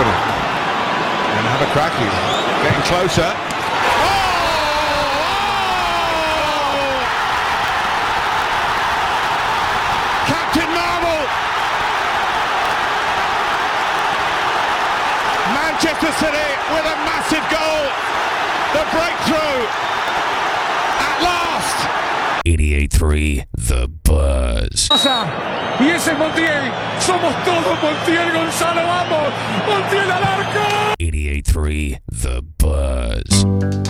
confident. And have a crack, he's getting closer. Captain Marvel! Manchester City with a massive goal. The breakthrough at last. 88.3 The Buzz. Y ese es Montiel. Somos todos Montiel, Gonzalo, vamos. Montiel al arco. 88.3 The Buzz.